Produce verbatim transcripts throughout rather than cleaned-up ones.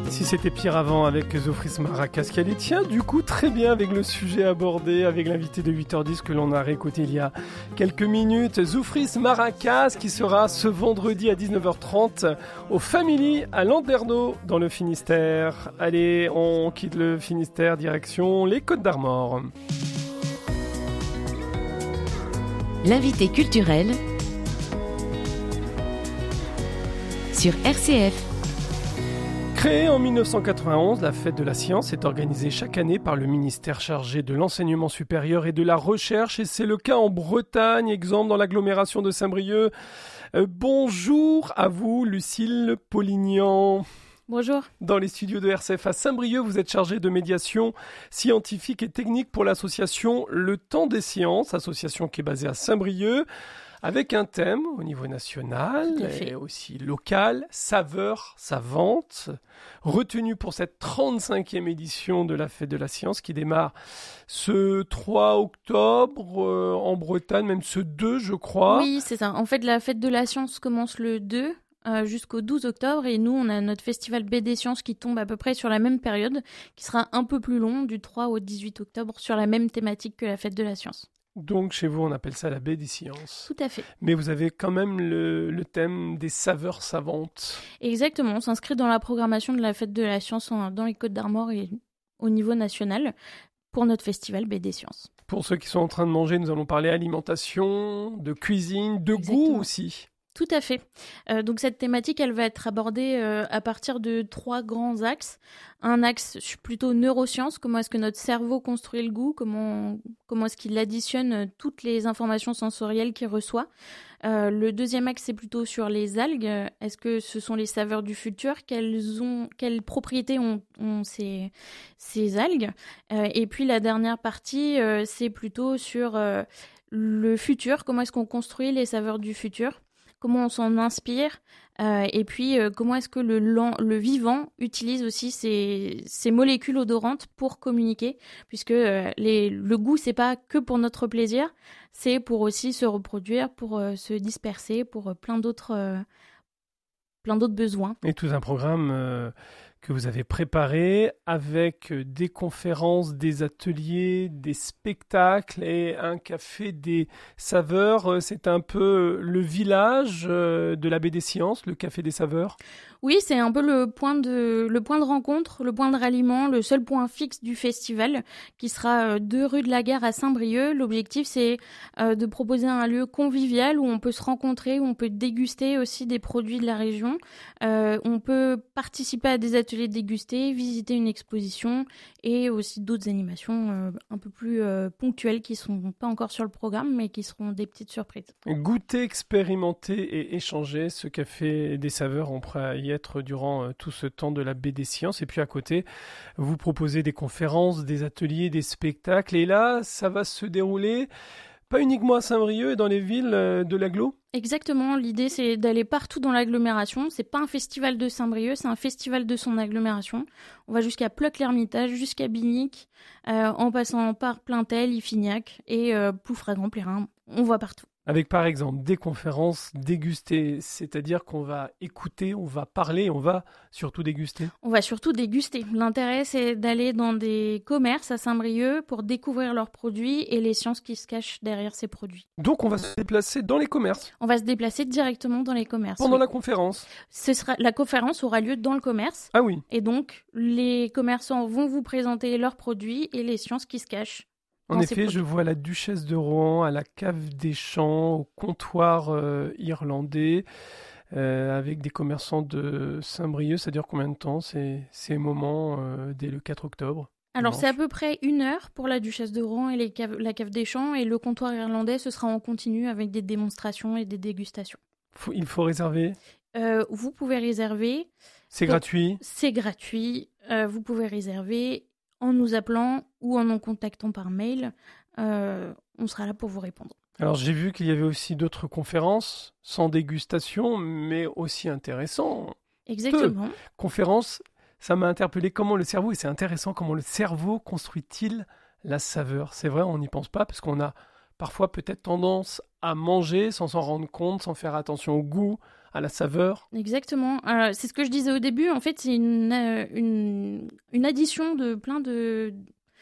Si c'était pire avant avec Zoufris Maracas qui allait tient du coup très bien avec le sujet abordé avec l'invité de huit heures dix que l'on a réécouté il y a quelques minutes, Zoufris Maracas qui sera ce vendredi à dix-neuf heures trente au Family à Landerneau dans le Finistère. Allez, on quitte le Finistère direction les Côtes d'Armor. L'invité culturel sur R C F. Créée en dix-neuf cent quatre-vingt-onze, la Fête de la Science est organisée chaque année par le ministère chargé de l'enseignement supérieur et de la recherche et c'est le cas en Bretagne, exemple dans l'agglomération de Saint-Brieuc. Euh, bonjour à vous Lucille Polignan. Bonjour. Dans les studios de R C F à Saint-Brieuc, vous êtes chargée de médiation scientifique et technique pour l'association Le Temps des Sciences, association qui est basée à Saint-Brieuc. Avec un thème au niveau national et aussi local, saveurs savantes, retenu pour cette trente-cinquième édition de la Fête de la Science qui démarre ce trois octobre euh, en Bretagne, même ce deux je crois. Oui, c'est ça. En fait, la Fête de la Science commence le deux euh, jusqu'au douze octobre et nous, on a notre festival B des Sciences qui tombe à peu près sur la même période, qui sera un peu plus long, du trois au dix-huit octobre, sur la même thématique que la Fête de la Science. Donc, chez vous, on appelle ça la baie des sciences. Tout à fait. Mais vous avez quand même le, le thème des saveurs savantes. Exactement. On s'inscrit dans la programmation de la Fête de la Science en, dans les Côtes d'Armor et au niveau national pour notre festival Baie des Sciences. Pour ceux qui sont en train de manger, nous allons parler alimentation, de cuisine, de Exactement. Goût aussi. Tout à fait. Euh, donc cette thématique, elle va être abordée euh, à partir de trois grands axes. Un axe plutôt neurosciences, comment est-ce que notre cerveau construit le goût, comment, comment est-ce qu'il additionne toutes les informations sensorielles qu'il reçoit. Euh, le deuxième axe, c'est plutôt sur les algues. Est-ce que ce sont les saveurs du futur? Quelles, ont, quelles propriétés ont, ont ces, ces algues? euh, Et puis la dernière partie, euh, c'est plutôt sur euh, le futur, comment est-ce qu'on construit les saveurs du futur? Comment on s'en inspire, euh, et puis euh, comment est-ce que le, le vivant utilise aussi ces, ces molécules odorantes pour communiquer, puisque euh, les, le goût, c'est pas que pour notre plaisir, c'est pour aussi se reproduire, pour euh, se disperser, pour euh, plein d'autres, euh, plein d'autres besoins. Et tout un programme euh, que vous avez préparé avec des conférences, des ateliers, des spectacles et un café des saveurs. C'est un peu le village de la Baie des Sciences, le café des saveurs. Oui, c'est un peu le point de, le point de rencontre, le point de ralliement, le seul point fixe du festival qui sera deux rue de la Gare à Saint-Brieuc. L'objectif, c'est euh, de proposer un lieu convivial où on peut se rencontrer, où on peut déguster aussi des produits de la région. Euh, on peut participer à des ateliers dégustés, visiter une exposition et aussi d'autres animations euh, un peu plus euh, ponctuelles qui ne sont pas encore sur le programme, mais qui seront des petites surprises. Goûter, expérimenter et échanger, ce café des saveurs, on pourra y être durant euh, tout ce temps de la Baie des Sciences. Et puis à côté, vous proposez des conférences, des ateliers, des spectacles. Et là, ça va se dérouler pas uniquement à Saint-Brieuc et dans les villes euh, de l'agglo. Exactement, l'idée c'est d'aller partout dans l'agglomération. C'est pas un festival de Saint-Brieuc, c'est un festival de son agglomération. On va jusqu'à Pleuc-l'Hermitage, jusqu'à Binic, euh, en passant par Plaintel, Iffignac et euh, Ploufragan, Plérin. On va partout. Avec par exemple des conférences dégustées, c'est-à-dire qu'on va écouter, on va parler, on va surtout déguster. On va surtout déguster. L'intérêt, c'est d'aller dans des commerces à Saint-Brieuc pour découvrir leurs produits et les sciences qui se cachent derrière ces produits. Donc on va se déplacer dans les commerces. On va se déplacer directement dans les commerces. Pendant oui. la conférence. Ce sera, la conférence aura lieu dans le commerce. Ah oui. Et donc, les commerçants vont vous présenter leurs produits et les sciences qui se cachent. En effet, je vois la Duchesse de Rohan à la cave des Champs, au comptoir euh, irlandais, euh, avec des commerçants de Saint-Brieuc. Ça dure combien de temps ces, ces moments euh, dès le quatre octobre? Alors dimanche. C'est à peu près une heure pour la Duchesse de Rohan et les caves, la cave des Champs. Et le comptoir irlandais, ce sera en continu avec des démonstrations et des dégustations. Faut, il faut réserver euh, Vous pouvez réserver. C'est Donc, gratuit C'est gratuit. Euh, vous pouvez réserver en nous appelant ou en nous contactant par mail. Euh, on sera là pour vous répondre. Alors j'ai vu qu'il y avait aussi d'autres conférences sans dégustation, mais aussi intéressant. Exactement. Deux conférences, ça m'a interpellé comment le cerveau, et c'est intéressant, comment le cerveau construit-il la saveur. C'est vrai, on n'y pense pas parce qu'on a parfois peut-être tendance à manger sans s'en rendre compte, sans faire attention au goût, à la saveur. Exactement. Euh, c'est ce que je disais au début. En fait, c'est une, euh, une, une addition de plein de...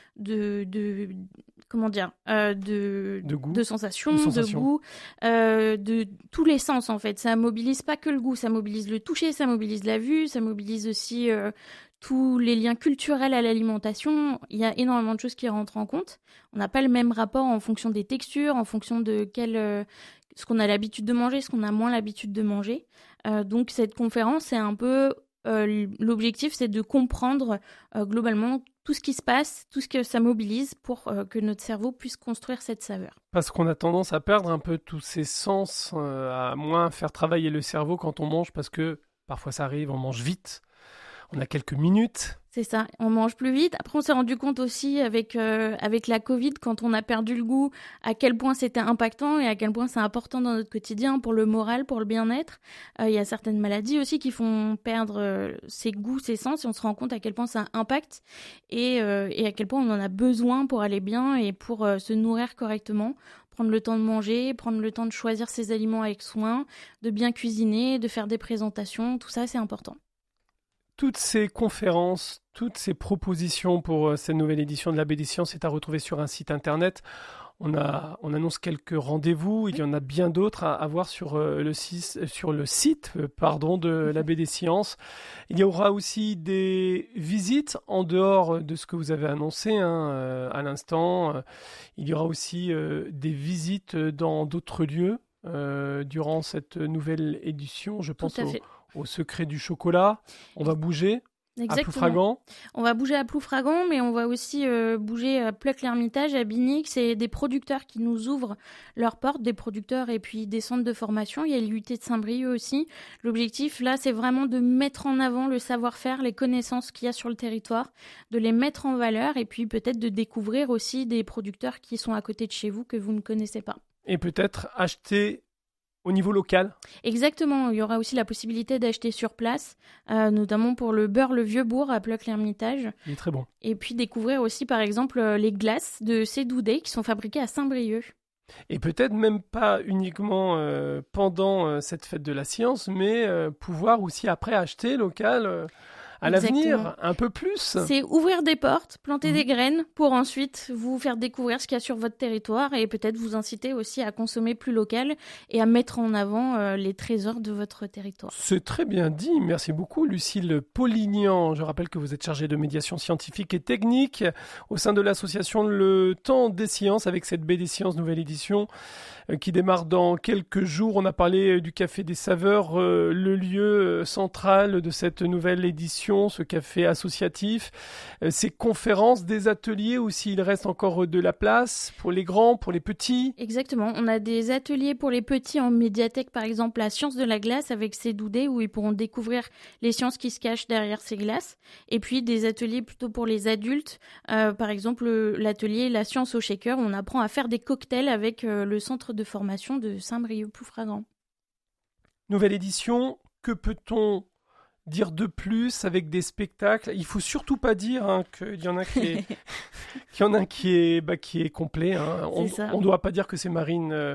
de, de comment dire euh, de, de, goût. de sensations, de, sensations. de goût, euh, de tous les sens en fait. Ça mobilise pas que le goût, ça mobilise le toucher, ça mobilise la vue, ça mobilise aussi euh, tous les liens culturels à l'alimentation. Il y a énormément de choses qui rentrent en compte. On n'a pas le même rapport en fonction des textures, en fonction de quel, euh, ce qu'on a l'habitude de manger, ce qu'on a moins l'habitude de manger. Euh, donc cette conférence, c'est un peu euh, l'objectif, c'est de comprendre euh, globalement tout ce qui se passe, tout ce que ça mobilise pour euh, que notre cerveau puisse construire cette saveur. Parce qu'on a tendance à perdre un peu tous ces sens, euh, à moins faire travailler le cerveau quand on mange, parce que parfois ça arrive, on mange vite, on a quelques minutes. C'est ça, on mange plus vite. Après, on s'est rendu compte aussi avec, euh, avec la Covid, quand on a perdu le goût, à quel point c'était impactant et à quel point c'est important dans notre quotidien pour le moral, pour le bien-être. Euh, il y a certaines maladies aussi qui font perdre euh, ses goûts, ses sens, et on se rend compte à quel point ça impacte et, euh, et à quel point on en a besoin pour aller bien et pour euh, se nourrir correctement. Prendre le temps de manger, prendre le temps de choisir ses aliments avec soin, de bien cuisiner, de faire des présentations, tout ça c'est important. Toutes ces conférences, toutes ces propositions pour cette nouvelle édition de l'A B des Sciences est à retrouver sur un site internet. On, a, on annonce quelques rendez-vous, il y en a bien d'autres à, à voir sur le, sur le site pardon, de l'A B des Sciences. Il y aura aussi des visites en dehors de ce que vous avez annoncé hein, à l'instant. Il y aura aussi euh, des visites dans d'autres lieux euh, durant cette nouvelle édition. Je pense au, au Secret du chocolat. On va bouger. Exactement. À Ploufragan. On va bouger à Ploufragan, mais on va aussi euh, bouger à Pleuc-l'Hermitage, à Binic. C'est des producteurs qui nous ouvrent leurs portes, des producteurs et puis des centres de formation. Il y a l'U T de Saint-Brieuc aussi. L'objectif, là, c'est vraiment de mettre en avant le savoir-faire, les connaissances qu'il y a sur le territoire, de les mettre en valeur et puis peut-être de découvrir aussi des producteurs qui sont à côté de chez vous que vous ne connaissez pas. Et peut-être acheter au niveau local. Exactement, il y aura aussi la possibilité d'acheter sur place, euh, notamment pour le beurre Le Vieux-Bourg à Pleuc-l'Hermitage. Il est très bon. Et puis découvrir aussi par exemple les glaces de Cédoudet qui sont fabriquées à Saint-Brieuc. Et peut-être même pas uniquement euh, pendant euh, cette fête de la science, mais euh, pouvoir aussi après acheter local euh, à Exactement. L'avenir, un peu plus. C'est ouvrir des portes, planter Mmh. des graines pour ensuite vous faire découvrir ce qu'il y a sur votre territoire et peut-être vous inciter aussi à consommer plus local et à mettre en avant euh, les trésors de votre territoire. C'est très bien dit. Merci beaucoup, Lucille Polignan. Je rappelle que vous êtes chargée de médiation scientifique et technique au sein de l'association Le Temps des Sciences avec cette baie des Sciences nouvelle édition euh, qui démarre dans quelques jours. On a parlé euh, du Café des Saveurs, euh, le lieu euh, central de cette nouvelle édition, ce café associatif, euh, ces conférences, des ateliers aussi. Il reste encore de la place pour les grands, pour les petits. Exactement. On a des ateliers pour les petits en médiathèque, par exemple, la science de la glace avec Cédoudet, où ils pourront découvrir les sciences qui se cachent derrière ces glaces. Et puis des ateliers plutôt pour les adultes, euh, par exemple l'atelier La science au shaker, où on apprend à faire des cocktails avec euh, le centre de formation de Saint-Brieuc-Ploufragan. Nouvelle édition, que peut-on dire de plus avec des spectacles? Il faut surtout pas dire hein, qu'il y en a qui est, qu'il y en a qui est, bah, qui est complet. Hein. On ne doit pas dire que c'est Marine euh,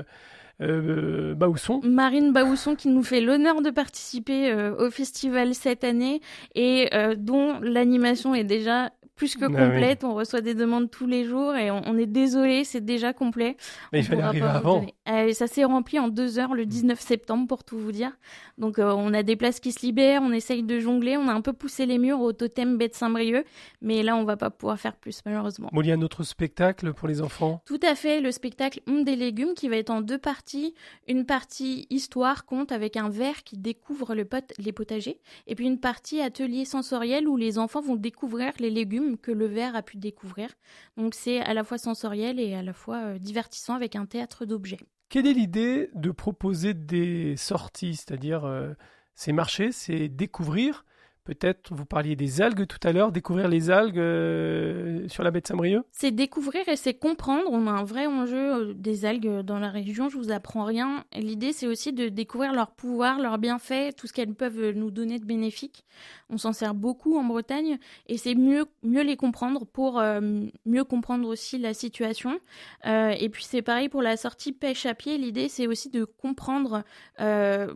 euh, Baousson. Marine Baousson qui nous fait l'honneur de participer euh, au festival cette année et euh, dont l'animation est déjà plus que complète. Ah oui. On reçoit des demandes tous les jours et on, on est désolé, c'est déjà complet. Mais on il fallait arriver avant. Euh, ça s'est rempli en deux heures le dix-neuf septembre pour tout vous dire. Donc euh, on a des places qui se libèrent, on essaye de jongler, on a un peu poussé les murs au totem baie de Saint-Brieuc, mais là on va pas pouvoir faire plus malheureusement. Bon, il y a un autre spectacle pour les enfants. Tout à fait, le spectacle Hum des légumes qui va être en deux parties. Une partie histoire, conte avec un ver qui découvre le pot- les potagers, et puis une partie atelier sensoriel où les enfants vont découvrir les légumes que le ver a pu découvrir. Donc c'est à la fois sensoriel et à la fois euh, divertissant avec un théâtre d'objets. Quelle est l'idée de proposer des sorties, c'est-à-dire euh, c'est marcher, c'est découvrir? Peut-être, vous parliez des algues tout à l'heure, découvrir les algues euh, sur la baie de Saint-Brieuc? C'est découvrir et c'est comprendre. On a un vrai enjeu des algues dans la région, je vous apprends rien. Et l'idée, c'est aussi de découvrir leur pouvoir, leurs bienfaits, tout ce qu'elles peuvent nous donner de bénéfique. On s'en sert beaucoup en Bretagne et c'est mieux, mieux les comprendre pour euh, mieux comprendre aussi la situation. Euh, et puis c'est pareil pour la sortie pêche à pied. L'idée, c'est aussi de comprendre... Euh,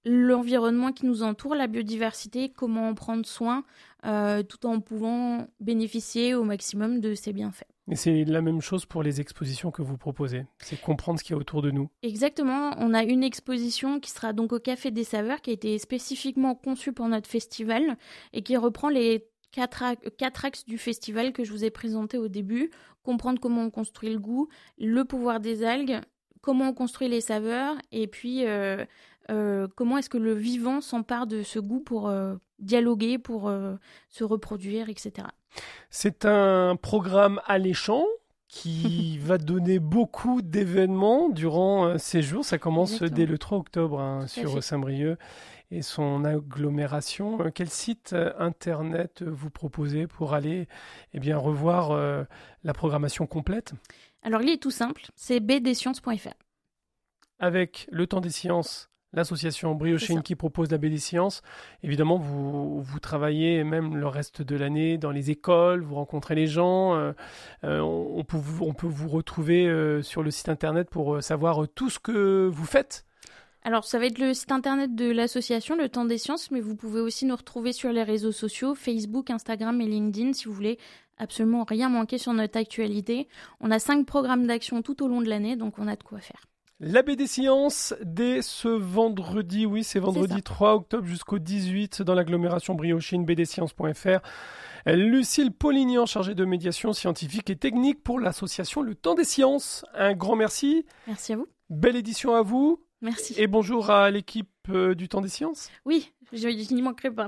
l'environnement qui nous entoure, la biodiversité, comment en prendre soin, euh, tout en pouvant bénéficier au maximum de ses bienfaits. Et c'est la même chose pour les expositions que vous proposez, c'est comprendre ce qu'il y a autour de nous. Exactement, on a une exposition qui sera donc au Café des Saveurs, qui a été spécifiquement conçue pour notre festival et qui reprend les quatre, quatre axes du festival que je vous ai présentés au début. Comprendre comment on construit le goût, le pouvoir des algues, comment on construit les saveurs et puis euh, euh, comment est-ce que le vivant s'empare de ce goût pour euh, dialoguer, pour euh, se reproduire, et cetera. C'est un programme alléchant qui va donner beaucoup d'événements durant euh, ces jours. Ça commence Exactement. Dès le trois octobre hein, sur Saint-Brieuc et son agglomération. Euh, quel site euh, internet vous proposez pour aller eh bien, revoir euh, la programmation complète ? Alors, il est tout simple, c'est b d sciences point f r. Avec le temps des sciences, l'association Briochéine qui propose la B D Sciences, évidemment, vous, vous travaillez même le reste de l'année dans les écoles, vous rencontrez les gens, euh, euh, on, peut vous, on peut vous retrouver euh, sur le site internet pour euh, savoir euh, tout ce que vous faites. Alors, ça va être le site internet de l'association, le temps des sciences, mais vous pouvez aussi nous retrouver sur les réseaux sociaux, Facebook, Instagram et LinkedIn, si vous voulez absolument rien manquer sur notre actualité. On a cinq programmes d'action tout au long de l'année, donc on a de quoi faire. La B D Sciences, dès ce vendredi, oui, c'est vendredi c'est trois octobre jusqu'au dix-huit dans l'agglomération Briochéine, b d sciences point f r. Lucille Polignan, chargée de médiation scientifique et technique pour l'association Le Temps des Sciences. Un grand merci. Merci à vous. Belle édition à vous. Merci. Et bonjour à l'équipe euh, du Temps des Sciences. Oui, je, je n'y manquerai pas.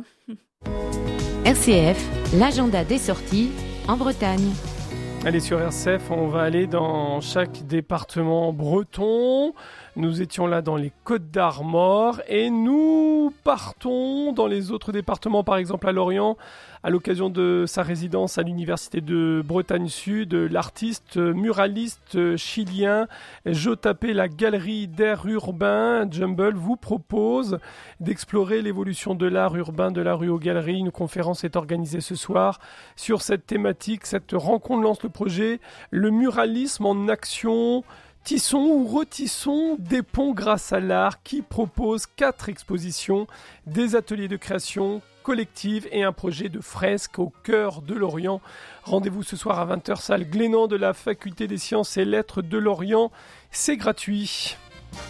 R C F, l'agenda des sorties en Bretagne. Allez, sur R C F, on va aller dans chaque département breton. Nous étions là dans les Côtes-d'Armor et nous partons dans les autres départements, par exemple à Lorient, à l'occasion de sa résidence à l'Université de Bretagne Sud. L'artiste muraliste chilien Jotapé, la galerie d'art urbain Jumble, vous propose d'explorer l'évolution de l'art urbain de la rue aux galeries. Une conférence est organisée ce soir sur cette thématique. Cette rencontre lance le projet Le muralisme en action. Tissons ou retissons des ponts grâce à l'art, qui propose quatre expositions, des ateliers de création collective et un projet de fresque au cœur de Lorient. Rendez-vous ce soir à vingt heures, salle Glénan de la Faculté des Sciences et Lettres de Lorient. C'est gratuit.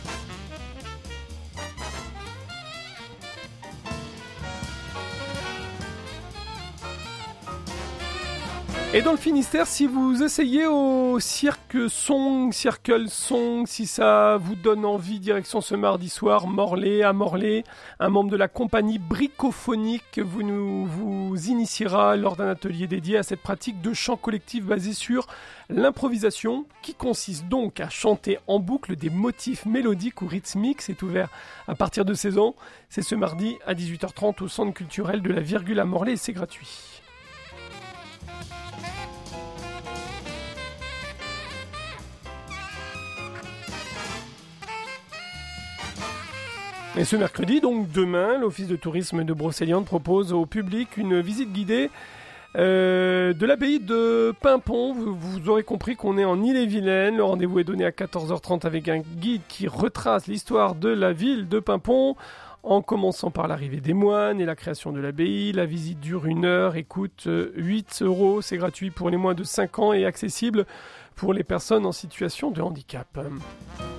Et dans le Finistère, si vous essayez au Cirque Song, Circle Song, si ça vous donne envie, direction ce mardi soir, Morlaix, à Morlaix, un membre de la compagnie bricophonique vous, nous, vous initiera lors d'un atelier dédié à cette pratique de chant collectif basée sur l'improvisation, qui consiste donc à chanter en boucle des motifs mélodiques ou rythmiques. C'est ouvert à partir de seize ans. C'est ce mardi à dix-huit heures trente au Centre culturel de la Virgule à Morlaix et c'est gratuit. Et ce mercredi, donc demain, l'Office de tourisme de Brocéliande propose au public une visite guidée euh, de l'abbaye de Paimpont. Vous, vous aurez compris qu'on est en Ille-et-Vilaine. Le rendez-vous est donné à quatorze heures trente avec un guide qui retrace l'histoire de la ville de Paimpont, en commençant par l'arrivée des moines et la création de l'abbaye. La visite dure une heure et coûte huit euros. C'est gratuit pour les moins de cinq ans et accessible pour les personnes en situation de handicap.